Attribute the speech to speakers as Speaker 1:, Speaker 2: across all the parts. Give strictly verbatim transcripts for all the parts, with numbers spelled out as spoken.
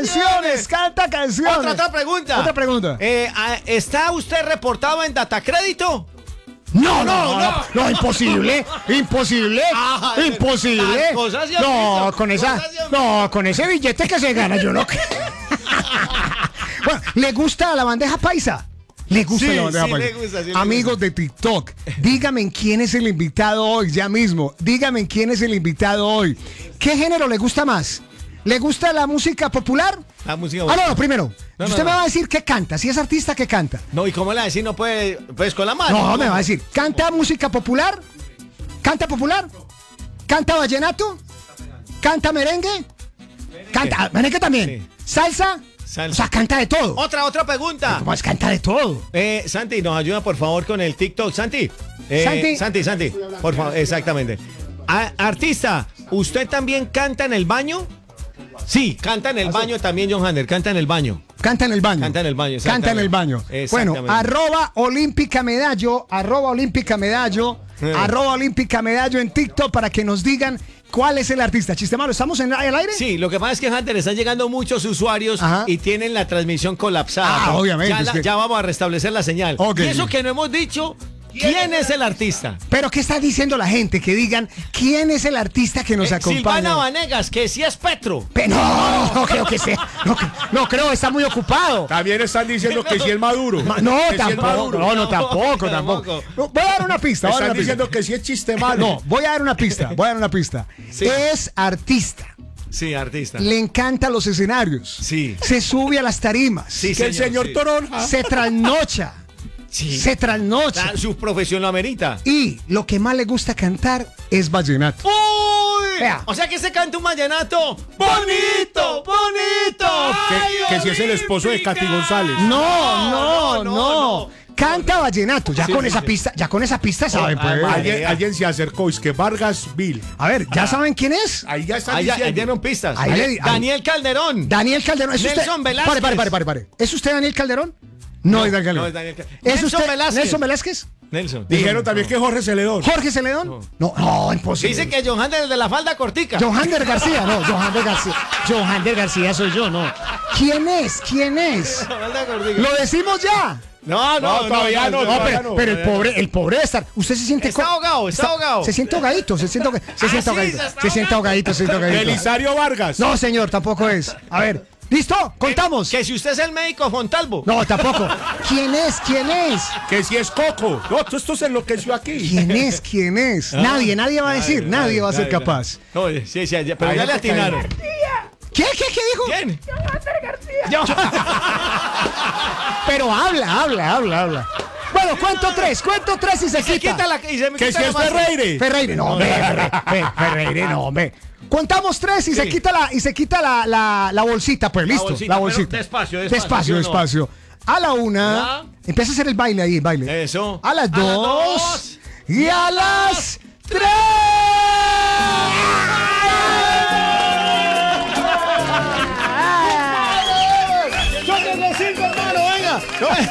Speaker 1: canciones, canta canciones.
Speaker 2: Otra, otra pregunta.
Speaker 1: Otra pregunta.
Speaker 2: Eh, ¿Está usted reportado en Datacrédito?
Speaker 1: No, no, no, no, no, imposible, imposible,
Speaker 2: Ah,
Speaker 1: imposible.
Speaker 2: las cosas se han
Speaker 1: No,
Speaker 2: visto,
Speaker 1: con esa,
Speaker 2: cosas se han
Speaker 1: no, con ese billete que se gana, yo no creo. Bueno, ¿le gusta la bandeja paisa? ¿Le gusta
Speaker 2: Sí,
Speaker 1: la bandeja
Speaker 2: sí,
Speaker 1: paisa?
Speaker 2: le gusta, sí, le
Speaker 1: Amigos
Speaker 2: gusta.
Speaker 1: de TikTok, dígame quién es el invitado hoy, ya mismo. Dígame quién es el invitado hoy. ¿Qué género le gusta más? ¿Le gusta la música popular?
Speaker 2: La música
Speaker 1: Ah, no, no, primero.
Speaker 2: No,
Speaker 1: usted
Speaker 2: no,
Speaker 1: me
Speaker 2: no.
Speaker 1: va a decir qué canta, si es artista, ¿qué canta?
Speaker 2: No, ¿y cómo le va a decir? No puede, pues con la mano.
Speaker 1: No, me va a decir, ¿canta música popular? ¿Canta popular? ¿Canta vallenato? ¿Canta merengue? ¿Canta merengue también? ¿Salsa?
Speaker 2: Salsa.
Speaker 1: O sea, canta de todo.
Speaker 2: Otra, otra pregunta.
Speaker 1: ¿Cómo es? Canta de todo.
Speaker 2: Eh, Santi, nos ayuda por favor con el TikTok. Santi. Eh,
Speaker 1: Santi.
Speaker 2: Santi, Santi. Por favor, exactamente. A- artista, ¿usted también canta en el baño? Sí, canta en el baño también, John Hander. Canta en el baño.
Speaker 1: Canta en el baño.
Speaker 2: Canta en el baño,
Speaker 1: Canta en el baño.
Speaker 2: exactamente.
Speaker 1: Bueno, arroba olímpica medallo, arroba olímpica medallo,
Speaker 2: Eh.
Speaker 1: arroba olímpica medallo en TikTok para que nos digan cuál es el artista. Chiste malo, ¿estamos en el aire?
Speaker 2: Sí, lo que pasa es que Hunter están llegando muchos usuarios
Speaker 1: Ajá.
Speaker 2: y tienen la transmisión colapsada.
Speaker 1: Ah,
Speaker 2: Pero
Speaker 1: obviamente,
Speaker 2: Ya,
Speaker 1: es
Speaker 2: la-
Speaker 1: que-
Speaker 2: ya vamos a restablecer la señal.
Speaker 1: Ok.
Speaker 2: Y eso que no hemos dicho, ¿quién es el artista?
Speaker 1: Pero ¿qué está diciendo la gente? Que digan quién es el artista que nos
Speaker 2: Eh,
Speaker 1: acompaña.
Speaker 2: Silvana Vanegas, que sí es Petro.
Speaker 1: Pe- No, no, no creo que sea. No, cre- no creo, está muy ocupado.
Speaker 3: También están diciendo que sí es Maduro.
Speaker 1: Ma- No,
Speaker 3: Que sí es
Speaker 1: tampoco.
Speaker 3: Maduro.
Speaker 1: No, no,
Speaker 2: No,
Speaker 1: tampoco,
Speaker 2: tampoco.
Speaker 1: tampoco. No, voy a dar una pista. Voy a dar
Speaker 3: Están
Speaker 1: una pista.
Speaker 3: diciendo que sí es chiste malo.
Speaker 1: No, voy a dar una pista. Voy a dar una pista.
Speaker 2: Sí.
Speaker 1: Es artista.
Speaker 2: Sí, artista.
Speaker 1: Le encantan los escenarios.
Speaker 2: Sí.
Speaker 1: Se sube a las tarimas.
Speaker 2: Sí,
Speaker 3: que el señor
Speaker 2: sí.
Speaker 3: Toronja.
Speaker 1: Se trasnocha.
Speaker 2: Sí.
Speaker 1: Se trasnocha.
Speaker 2: Ah, su profesión lo amerita.
Speaker 1: Y lo que más le gusta cantar es vallenato.
Speaker 2: ¡Uy!
Speaker 1: Vea.
Speaker 2: O sea que se canta un vallenato bonito, bonito. Ay,
Speaker 3: Que, que si es el esposo de
Speaker 2: olímpica.
Speaker 3: Katy González.
Speaker 1: No,
Speaker 2: no,
Speaker 1: no, no.
Speaker 2: no, no.
Speaker 1: Canta vallenato. Ya
Speaker 2: Sí,
Speaker 1: con
Speaker 2: sí,
Speaker 1: esa
Speaker 2: sí.
Speaker 1: pista, ya con esa pista saben,
Speaker 2: Ah,
Speaker 1: pues.
Speaker 2: vale.
Speaker 3: Alguien, alguien se acercó, es que Vargas Bill.
Speaker 1: A ver, ¿ya saben quién es?
Speaker 3: Ahí ya están
Speaker 2: Ahí ya- ahí
Speaker 3: diciendo.
Speaker 2: dieron pistas.
Speaker 1: Ahí le di-
Speaker 2: Daniel Calderón.
Speaker 1: Daniel Calderón. ¿Es
Speaker 2: Nelson
Speaker 1: usted?
Speaker 2: Velázquez.
Speaker 1: Pare, pare, pare, pare, pare. ¿Es usted Daniel Calderón? No, es Daniel Calderón.
Speaker 2: no es Daniel Cal-
Speaker 1: ¿Es
Speaker 2: Nelson
Speaker 1: usted
Speaker 2: Velázquez.
Speaker 1: Nelson Velázquez?
Speaker 2: Nelson.
Speaker 3: Dijeron también que Jorge Celedón.
Speaker 1: ¿Jorge Celedón? No, no, imposible.
Speaker 2: Dice que John Hander es de la falda cortica.
Speaker 1: Johander García, no, Johander García. Johander García soy yo, no. ¿Quién es? ¿Quién es?
Speaker 2: La falda cortica.
Speaker 1: Lo decimos ya.
Speaker 2: No, no,
Speaker 3: No, todavía no,
Speaker 1: No,
Speaker 3: todavía
Speaker 1: pero,
Speaker 3: no.
Speaker 1: pero el pobre, el pobre debe estar. Usted se siente
Speaker 2: Está
Speaker 1: co-
Speaker 2: ahogado, está ahogado.
Speaker 1: Se siente ahogadito, se siente ahogadito, se
Speaker 2: Ah,
Speaker 1: siente
Speaker 2: sí,
Speaker 1: ahogadito.
Speaker 2: se está
Speaker 1: Se siente ahogadito, se siente ahogadito.
Speaker 3: Belisario Vargas.
Speaker 1: No, señor, tampoco es. A ver, ¿listo? Contamos.
Speaker 2: Que si usted es el médico Fontalvo.
Speaker 1: No, tampoco. ¿Quién es? ¿Quién es?
Speaker 3: Que si es Coco. No, tú esto se enloqueció aquí.
Speaker 1: ¿Quién es? ¿Quién es? Nadie, nadie va a decir, nadie va a ser
Speaker 2: nadie,
Speaker 1: capaz.
Speaker 2: No, sí, sí, sí, pero
Speaker 3: Ahí
Speaker 2: ya le
Speaker 3: te caí.
Speaker 2: atinaron.
Speaker 1: ¿Qué? ¿Qué? ¿Qué dijo?
Speaker 2: ¿Quién?
Speaker 1: Pero habla, habla, habla, habla. Bueno, cuento tres, cuento tres y se,
Speaker 2: Se
Speaker 1: quita.
Speaker 2: quita la y se me
Speaker 3: Que
Speaker 2: quita
Speaker 3: si
Speaker 2: la
Speaker 3: es
Speaker 2: máscara.
Speaker 3: Ferreire.
Speaker 1: Ferreire, no, hombre, Ferreire, Fer- Ferreire, no, hombre. Contamos tres y se
Speaker 2: Sí.
Speaker 1: quita la y se quita la, la, la bolsita, pues listo,
Speaker 2: bolsita,
Speaker 1: la
Speaker 2: pero
Speaker 1: bolsita.
Speaker 2: despacio, despacio,
Speaker 1: despacio,
Speaker 2: ¿sí o no?
Speaker 1: despacio. A la una,
Speaker 2: Ya.
Speaker 1: empieza a hacer el baile ahí, baile.
Speaker 2: Eso.
Speaker 1: A las
Speaker 2: A las
Speaker 1: dos,
Speaker 2: dos.
Speaker 1: y a las tres. ¡Sóquenle cinco, hermano, venga!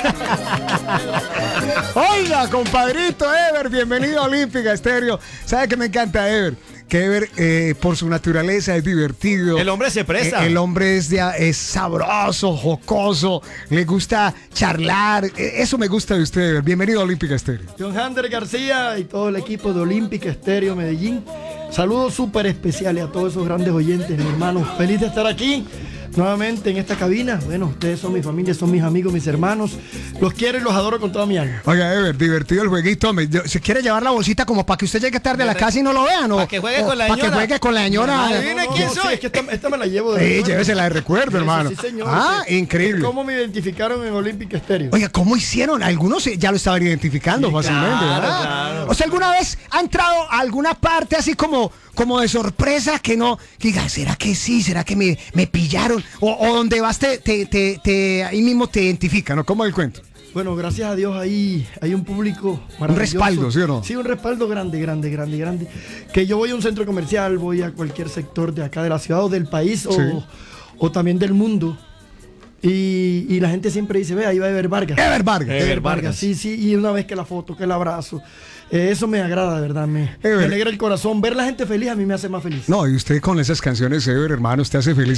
Speaker 1: Oiga, compadrito Ever, bienvenido a Olímpica Estéreo. ¿Sabe que me encanta Ever? Que Ever, eh, por su naturaleza, es divertido.
Speaker 2: El hombre se presta.
Speaker 1: Eh, el hombre es, de, es sabroso, jocoso, le gusta charlar. Eh, eso me gusta de usted, Ever. Bienvenido a Olímpica Estéreo.
Speaker 4: John Hander García y todo el equipo de Olímpica Estéreo Medellín. Saludos súper especiales a todos esos grandes oyentes, mi hermano. Feliz de estar aquí nuevamente en esta cabina. Bueno, ustedes son mi familia, son mis amigos, mis hermanos. Los quiero y los adoro con toda mi alma.
Speaker 1: Oiga, Ever, divertido el jueguito. Me- yo- ¿Se quiere llevar la bolsita como para que usted llegue tarde a la casa y no lo vean?
Speaker 2: Para que juegue con la
Speaker 1: Para que
Speaker 2: señora.
Speaker 1: juegue con la señora.
Speaker 2: Adivine quién
Speaker 4: sí,
Speaker 2: soy.
Speaker 4: es que esta, esta me la llevo de
Speaker 1: Sí,
Speaker 4: recuerdo.
Speaker 1: llévesela de recuerdo,
Speaker 4: Eso,
Speaker 1: hermano.
Speaker 4: sí, señor,
Speaker 1: Ah,
Speaker 4: sí.
Speaker 1: increíble.
Speaker 4: ¿Cómo me identificaron en Olímpica Estéreo?
Speaker 1: Oiga, ¿cómo hicieron? Algunos eh, ya lo estaban identificando
Speaker 4: Sí,
Speaker 1: fácilmente,
Speaker 2: claro,
Speaker 1: ¿verdad?
Speaker 2: claro.
Speaker 1: O sea, ¿alguna vez ha entrado a alguna parte así como, como de sorpresa que no, que diga, ¿será que sí? ¿Será que me, me pillaron? O, o donde vas te, te, te, te- ahí mismo te identifican, ¿no? ¿Cómo es el cuento?
Speaker 4: Bueno, gracias a Dios ahí hay un público maravilloso.
Speaker 1: respaldo, ¿sí o no?
Speaker 4: Sí, un respaldo grande, grande, grande, grande. Que yo voy a un centro comercial, voy a cualquier sector de acá de la ciudad o del país o,
Speaker 1: Sí.
Speaker 4: o también del mundo. Y, y la gente siempre dice, ve, ahí va Ever Vargas.
Speaker 1: Ever Vargas.
Speaker 2: Ever
Speaker 4: Ever
Speaker 2: Vargas.
Speaker 4: Vargas, sí, sí, y una vez que la foto, que el abrazo, eh, eso me agrada, de verdad, me,
Speaker 1: Ever.
Speaker 4: me alegra el corazón. Ver la gente feliz a mí me hace más feliz.
Speaker 1: No, y usted con esas canciones, Ever, hermano, usted hace feliz